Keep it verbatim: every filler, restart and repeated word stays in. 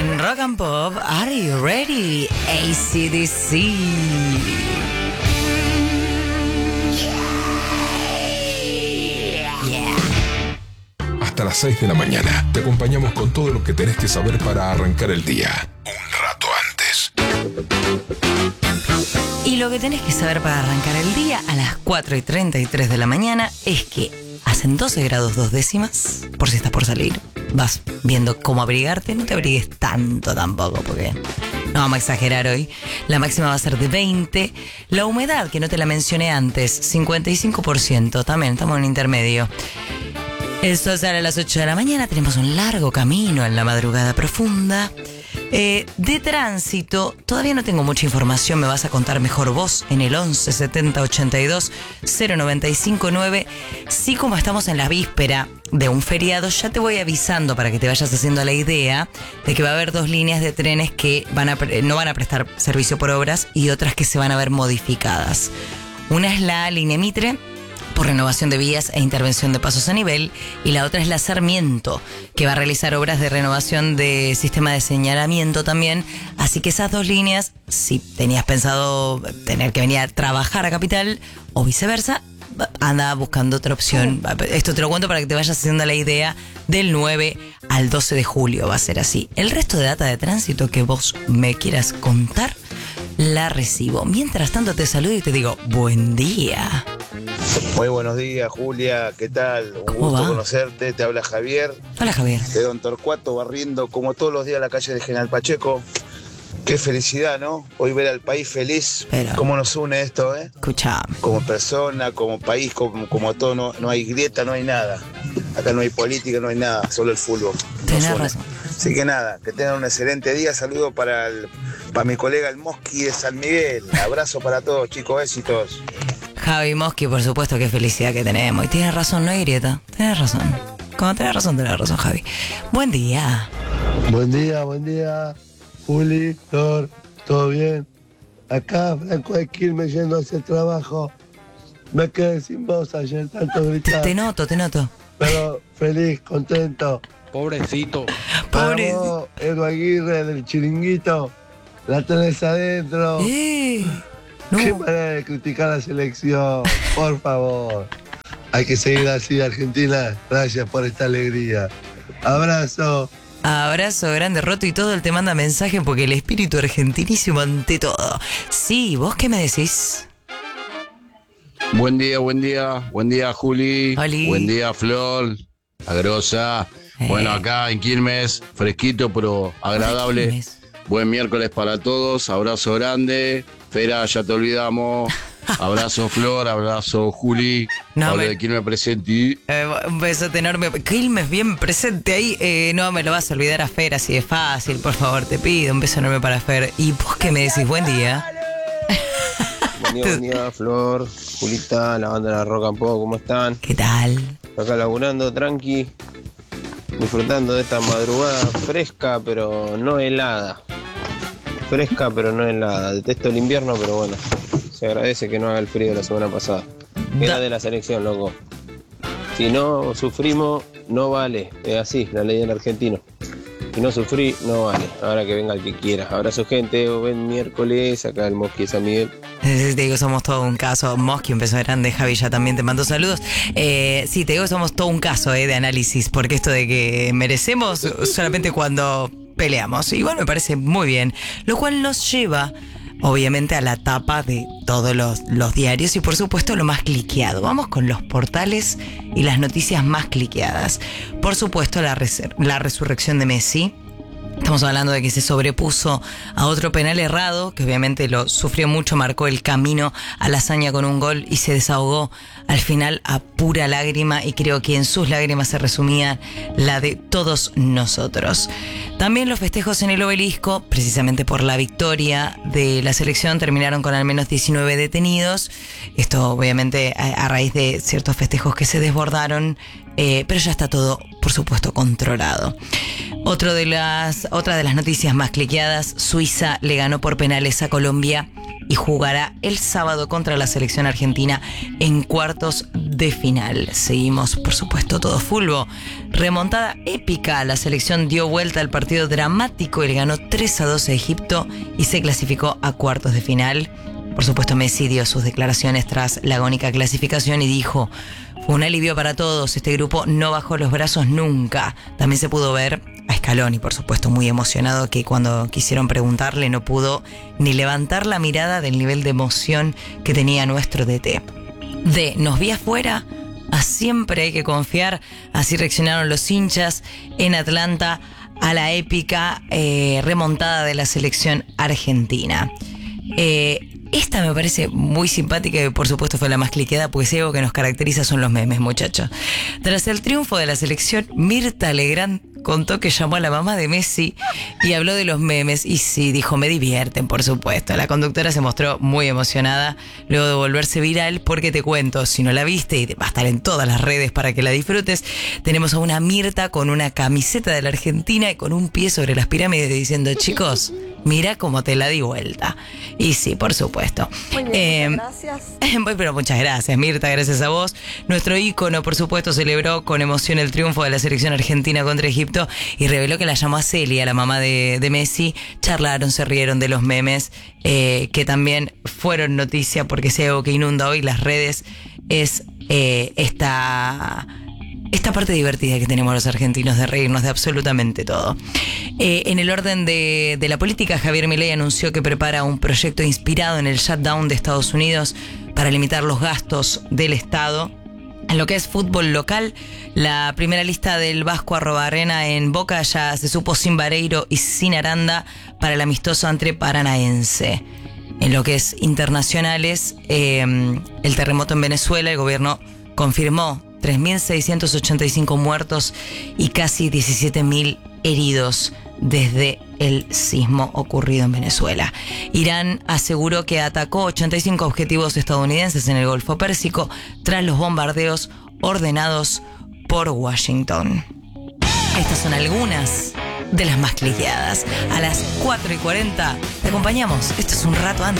En Rock and Pop, are you ready? A C D C. Yeah. Hasta las seis de la mañana te acompañamos con todo lo que tenés que saber para arrancar el día. Un rato antes. Y lo que tenés que saber para arrancar el día a las cuatro y treinta y tres de la mañana es que hacen doce grados dos décimas, por si estás por salir. Vas viendo cómo abrigarte, no te abrigues tanto tampoco, porque no vamos a exagerar hoy. La máxima va a ser de veinte. La humedad, que no te la mencioné antes, cincuenta y cinco por ciento. También estamos en intermedio. El sol sale a las ocho de la mañana, tenemos un largo camino en la madrugada profunda. Eh, de tránsito, todavía no tengo mucha información, me vas a contar mejor vos en el once setenta ochenta y dos cero noventa y cinco nueve. Sí, como estamos en la víspera de un feriado, ya te voy avisando para que te vayas haciendo la idea de que va a haber dos líneas de trenes que van a, no van a prestar servicio por obras y otras que se van a ver modificadas. Una es la línea Mitre, por renovación de vías e intervención de pasos a nivel, y la otra es la Sarmiento, que va a realizar obras de renovación de sistema de señalamiento también. Así que esas dos líneas, si tenías pensado tener que venir a trabajar a Capital o viceversa, anda buscando otra opción. Esto te lo cuento para que te vayas haciendo la idea. Del nueve al doce de julio va a ser así. El resto de data de tránsito que vos me quieras contar, la recibo. Mientras tanto te saludo y te digo buen día. Muy buenos días, Julia, ¿qué tal? Un gusto va? conocerte, te habla Javier. Hola, Javier. De Don Torcuato, barriendo como todos los días la calle de General Pacheco. Qué felicidad, ¿no? Hoy ver al país feliz. Pero, ¿cómo nos une esto, eh? Escuchame. Como persona, como país, como, como todo, no, no hay grieta, no hay nada. Acá no hay política, no hay nada, solo el fútbol. Tenés razón. Así que nada, que tengan un excelente día. Saludo para, el, para mi colega el Mosqui de San Miguel. Abrazo para todos, chicos, éxitos. Javi Mosqui, por supuesto, qué felicidad que tenemos. Y tienes razón, no hay grieta. Tienes razón. Cuando tenés razón, tenés razón, Javi. Buen día. Buen día, buen día. Juli, Flor, ¿todo bien? Acá, Franco de Quilmes yendo hacia el trabajo. Me quedé sin voz ayer, tanto gritar. Te, te noto, te noto. Pero feliz, contento. Pobrecito. Pobrecito. Edu Aguirre del Chiringuito. La tenés adentro. Eh, no. Qué manera de criticar la selección. Por favor. Hay que seguir así, Argentina. Gracias por esta alegría. Abrazo. Abrazo grande, Roto, y todo él te manda mensaje porque el espíritu argentinísimo ante todo. Sí, ¿vos qué me decís? Buen día, buen día, buen día, Juli. Oli. Buen día, Flor, la grosa. Eh. Bueno, acá en Quilmes, fresquito pero agradable. Quilmes. Buen miércoles para todos, abrazo grande. Fera, ya te olvidamos. Abrazo, Flor, abrazo, Juli. No, Pablo me... de Quilmes presente. Eh, un besote enorme. Quilmes bien presente ahí. Eh, no me lo vas a olvidar a Fer, así de fácil, por favor, te pido. Un beso enorme para Fer. ¿Y vos qué me decís? Buen día. Buen día, buen día, Flor, Julita, la banda de la Rock and Pop, ¿cómo están? ¿Qué tal? Acá laburando, tranqui, disfrutando de esta madrugada fresca, pero no helada. Fresca, pero no helada. Detesto el invierno, pero bueno. Se agradece que no haga el frío de la semana pasada. Era de la selección, loco. Si no sufrimos, no vale. Es así, la ley del argentino. Si no sufrí, no vale. Ahora que venga el que quiera. Abrazo, gente. Buen miércoles. Acá el Mosqui de San Miguel. Te digo, somos todo un caso. Mosqui empezó grande. Javi ya también te mando saludos. Eh, sí, te digo, somos todo un caso eh, de análisis. Porque esto de que merecemos solamente cuando peleamos. Igual me parece muy bien. Lo cual nos lleva... obviamente a la tapa de todos los, los diarios y por supuesto lo más cliqueado. Vamos con los portales y las noticias más cliqueadas. Por supuesto la, res- la resurrección de Messi. Estamos hablando de que se sobrepuso a otro penal errado, que obviamente lo sufrió mucho, marcó el camino a la hazaña con un gol y se desahogó al final a pura lágrima, y creo que en sus lágrimas se resumía la de todos nosotros. También los festejos en el Obelisco, precisamente por la victoria de la selección, terminaron con al menos diecinueve detenidos. Esto obviamente a, a raíz de ciertos festejos que se desbordaron, eh, pero ya está todo, por supuesto, controlado. Otro de las, otra de las noticias más cliqueadas: Suiza le ganó por penales a Colombia y jugará el sábado contra la selección argentina en cuartos de final. Seguimos, por supuesto, todo fulbo. Remontada épica, la selección dio vuelta al partido dramático y le ganó tres a dos a Egipto y se clasificó a cuartos de final. Por supuesto, Messi dio sus declaraciones tras la agónica clasificación y dijo: fue un alivio para todos, este grupo no bajó los brazos nunca. También se pudo ver a Scaloni, por supuesto, muy emocionado, que cuando quisieron preguntarle no pudo ni levantar la mirada del nivel de emoción que tenía nuestro D T. De nos vi afuera a siempre hay que confiar, así reaccionaron los hinchas en Atlanta a la épica eh, remontada de la selección argentina. Eh, Esta me parece muy simpática y por supuesto fue la más cliqueada, porque si algo que nos caracteriza son los memes, muchachos. Tras el triunfo de la selección, Mirta Legrand contó que llamó a la mamá de Messi y habló de los memes. Y sí, dijo, me divierten, por supuesto. La conductora se mostró muy emocionada luego de volverse viral, porque te cuento, si no la viste, y va a estar en todas las redes para que la disfrutes, tenemos a una Mirta con una camiseta de la Argentina y con un pie sobre las pirámides diciendo, chicos, mira cómo te la di vuelta. Y sí, por supuesto. Muy bien, eh, gracias. Pero muchas gracias, Mirta, gracias a vos. Nuestro ícono, por supuesto, celebró con emoción el triunfo de la selección argentina contra Egipto y reveló que la llamó a Celia, la mamá de, de Messi. Charlaron, se rieron de los memes, eh, que también fueron noticia, porque si hay algo que inunda hoy las redes es eh, esta... esta parte divertida que tenemos los argentinos de reírnos de absolutamente todo. Eh, en el orden de, de la política, Javier Milei anunció que prepara un proyecto inspirado en el shutdown de Estados Unidos para limitar los gastos del Estado. En lo que es fútbol local, la primera lista del Vasco Arrobarrena en Boca ya se supo sin Vareiro y sin Aranda para el amistoso entre Paranaense. En lo que es internacionales, eh, el terremoto en Venezuela, el gobierno confirmó tres mil seiscientos ochenta y cinco muertos y casi diecisiete mil heridos desde el sismo ocurrido en Venezuela. Irán aseguró que atacó ochenta y cinco objetivos estadounidenses en el Golfo Pérsico tras los bombardeos ordenados por Washington. Estas son algunas de las más cliqueadas. A las cuatro y cuarenta te acompañamos. Esto es Un Rato Antes.